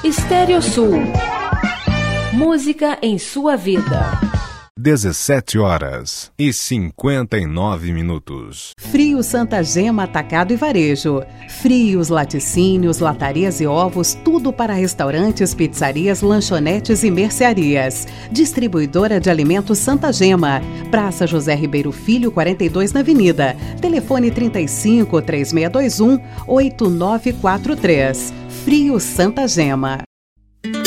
Estéreo Sul. Música em sua vida. 17h59. Frio Santa Gema Atacado e Varejo. Frios, laticínios, latarias e ovos, tudo para restaurantes, pizzarias, lanchonetes e mercearias. Distribuidora de alimentos Santa Gema. Praça José Ribeiro Filho, 42 na Avenida. Telefone 35 3621 8943. Frio Santa Gema.